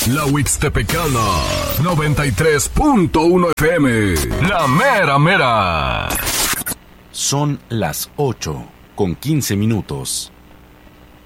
La Huixtepecana, 93.1 FM. La mera mera. Son las 8:15.